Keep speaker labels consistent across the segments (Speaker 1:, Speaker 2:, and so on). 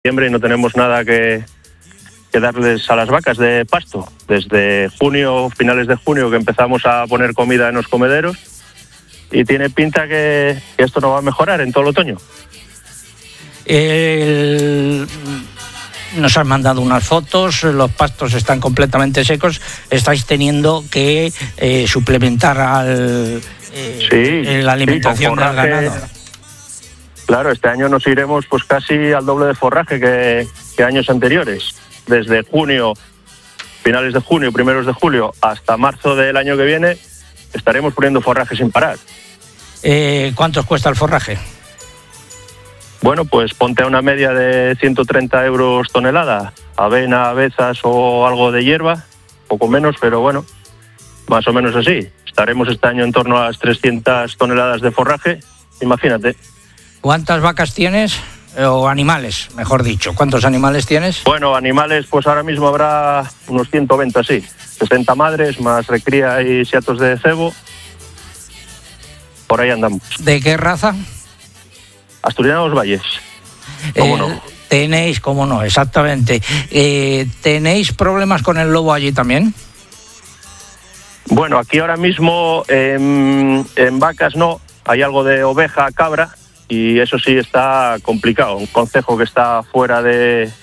Speaker 1: Y no tenemos nada que darles a las vacas de pasto. Desde junio, finales de junio, que empezamos a poner comida en los comederos, y tiene pinta que esto no va a mejorar en todo el otoño.
Speaker 2: Nos han mandado unas fotos, los pastos están completamente secos, estáis teniendo que suplementar la alimentación del ganado.
Speaker 1: Claro, este año nos iremos pues casi al doble de forraje que años anteriores. Desde junio, finales de junio, primeros de julio, hasta marzo del año que viene, estaremos poniendo forraje sin parar.
Speaker 2: ¿Cuánto os cuesta el forraje?
Speaker 1: Bueno, pues ponte a una media de 130 euros tonelada, avena, avezas o algo de hierba, poco menos, pero bueno, más o menos así. Estaremos este año en torno a las 300 toneladas de forraje, imagínate.
Speaker 2: ¿Cuántas vacas tienes? O animales, mejor dicho. ¿Cuántos animales tienes?
Speaker 1: Bueno, animales, pues ahora mismo habrá unos 120 así. 60 madres, más recría y siatos de cebo. Por ahí andamos.
Speaker 2: ¿De qué raza?
Speaker 1: Asturianos Valles. ¿Cómo no?
Speaker 2: Tenéis, cómo no, exactamente. ¿Tenéis problemas con el lobo allí también?
Speaker 1: Bueno, aquí ahora mismo en vacas no. Hay algo de oveja, cabra, y eso sí está complicado. Un concejo que está fuera del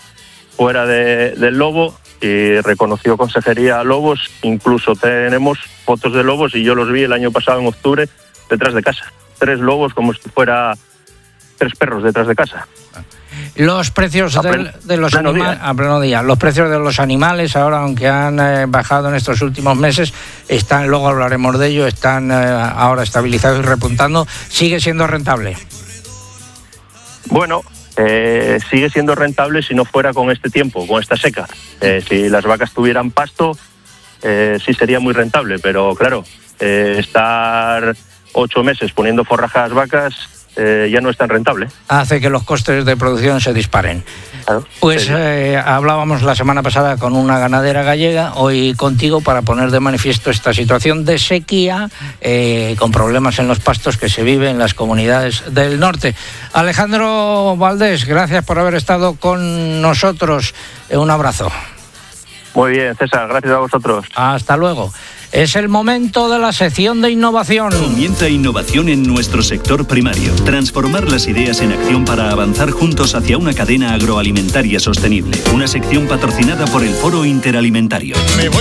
Speaker 1: lobo, y reconoció Consejería Lobos. Incluso tenemos fotos de lobos, y yo los vi el año pasado en octubre detrás de casa. 3 lobos como si fuera 3 perros detrás de casa.
Speaker 2: Los precios de los animales a pleno día. Los precios de los animales ahora, aunque han bajado en estos últimos meses, están, luego hablaremos de ello, están ahora estabilizados y repuntando. ¿Sigue siendo rentable?
Speaker 1: Bueno, sigue siendo rentable si no fuera con este tiempo, con esta seca. Si las vacas tuvieran pasto, sí sería muy rentable, pero claro, estar 8 meses poniendo forraje a las vacas ya no es tan rentable.
Speaker 2: Hace que los costes de producción se disparen.
Speaker 1: Claro,
Speaker 2: pues
Speaker 1: sí.
Speaker 2: Hablábamos la semana pasada con una ganadera gallega, hoy contigo para poner de manifiesto esta situación de sequía con problemas en los pastos que se vive en las comunidades del norte. Alejandro Valdés, gracias por haber estado con nosotros. Un abrazo.
Speaker 1: Muy bien, César, gracias a vosotros.
Speaker 2: Hasta luego. Es el momento de la sección de innovación.
Speaker 3: Comienza innovación en nuestro sector primario. Transformar las ideas en acción para avanzar juntos hacia una cadena agroalimentaria sostenible. Una sección patrocinada por el Foro Interalimentario.